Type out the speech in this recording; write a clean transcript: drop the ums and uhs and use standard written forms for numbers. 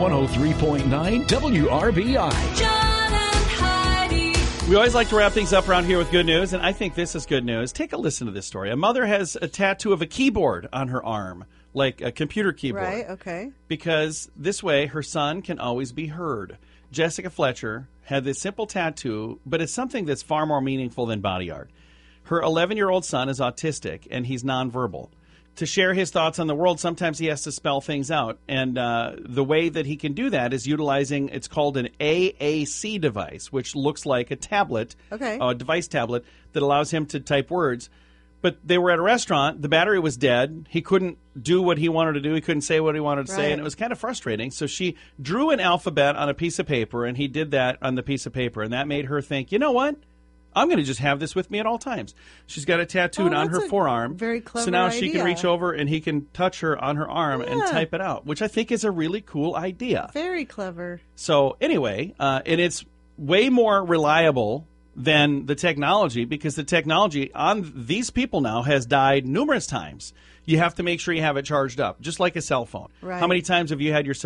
103.9 WRBI. John and Heidi. We always like to wrap things up around here with good news, and I think this is good news. Take a listen to this story. A mother has a tattoo of a keyboard on her arm, like a computer keyboard. Right, okay. Because this way her son can always be heard. Jessica Fletcher had this simple tattoo, but it's something that's far more meaningful than body art. Her 11-year-old son is autistic, and he's nonverbal. To share his thoughts on the world, sometimes he has to spell things out. And the way that he can do that is utilizing, it's called an AAC device, which looks like a tablet, a device tablet, that allows him to type words. But they were at a restaurant. The battery was dead. He couldn't do what he wanted to do. He couldn't say what he wanted to say, and it was kind of frustrating. So she drew an alphabet on a piece of paper, and he did that on the piece of paper. And that made her think, you know what? I'm going to just have this with me at all times. She's got it tattooed on her forearm. Very clever So now idea. she can reach over and he can touch her on her arm and type it out, which I think is a really cool idea. Very clever. So anyway, and it's way more reliable than the technology, because the technology on these people now has died numerous times. You have to make sure you have it charged up, just like a cell phone. Right. How many times have you had your cell